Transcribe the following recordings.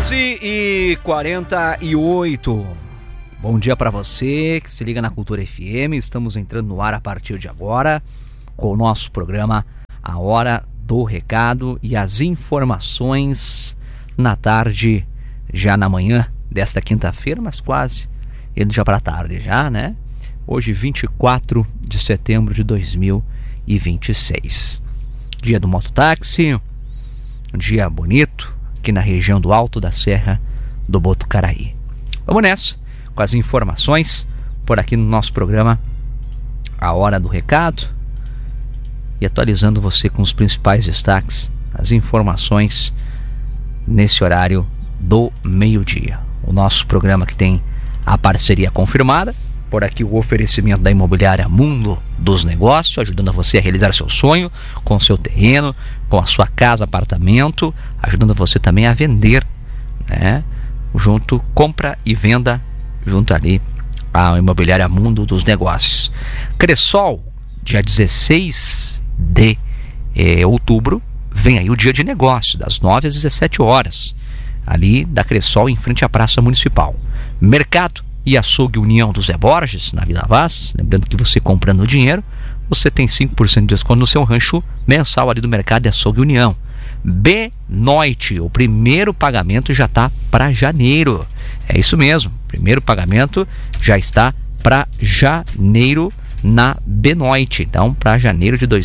11h48. Bom dia para você que se liga na Cultura FM. Estamos entrando no ar a partir de agora com o nosso programa A Hora do Recado e as informações na tarde, já na manhã desta quinta-feira, mas quase indo já para tarde já, né? Hoje 24 de setembro de 2026. Dia do mototáxi, um dia bonito aqui na região do Alto da Serra do Botucaraí. Vamos nessa, com as informações por aqui no nosso programa A Hora do Recado e atualizando você com os principais destaques, as informações nesse horário do meio-dia. O nosso programa que tem a parceria confirmada, por aqui o oferecimento da imobiliária Mundo dos Negócios, ajudando você a realizar seu sonho com seu terreno, com a sua casa, apartamento, ajudando você também a vender, né? Junto, compra e venda junto ali à imobiliária Mundo dos Negócios. Cressol, dia 16 de outubro, vem aí o dia de negócio, das 9 às 17 horas, ali da Cressol, em frente à Praça Municipal. Mercado e Açougue União do Zé Borges, na Vila Vaz. Lembrando que você comprando dinheiro, você tem 5% de desconto no seu rancho mensal ali do Mercado e Açougue União. Benoit, o primeiro pagamento já está para janeiro. É isso mesmo, o primeiro pagamento já está para janeiro na Benoit. Então, para janeiro de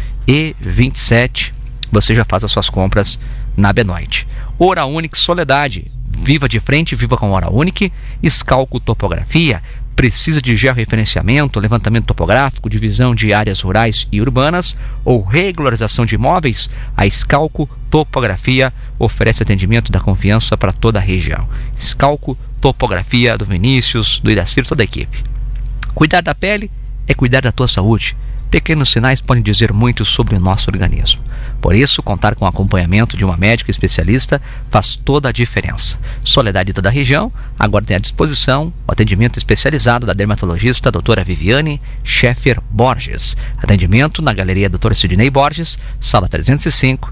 2027, você já faz as suas compras na Benoit. Hora Única Soledade. Viva de frente, viva com Hora Única. Escalco Topografia. Precisa de georreferenciamento, levantamento topográfico, divisão de áreas rurais e urbanas ou regularização de imóveis? A Escalco Topografia oferece atendimento da confiança para toda a região. Escalco Topografia, do Vinícius, do Iracir, toda a equipe. Cuidar da pele é cuidar da tua saúde. Pequenos sinais podem dizer muito sobre o nosso organismo. Por isso, contar com o acompanhamento de uma médica especialista faz toda a diferença. Soledade e toda a região agora tem à disposição o atendimento especializado da dermatologista doutora Viviane Schaeffer Borges. Atendimento na Galeria Dr. Sidney Borges, sala 305,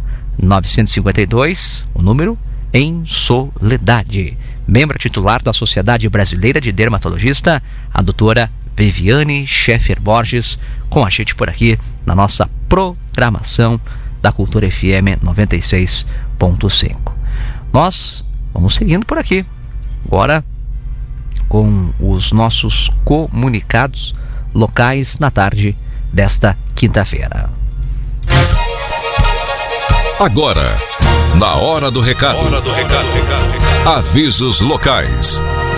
952, o número, em Soledade. Membro titular da Sociedade Brasileira de Dermatologista, a doutora Viviane Schaeffer Borges, com a gente por aqui na nossa programação da Cultura FM 96.5. Nós vamos seguindo por aqui, agora com os nossos comunicados locais na tarde desta quinta-feira. Agora, na Hora do Recado. Avisos locais.